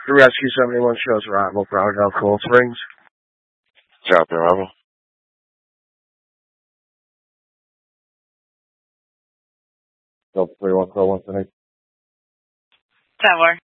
The Rescue 71 shows arrival for Hotel Cold Springs. Copy, arrival. Delta 31 call 1 tonight. Tower.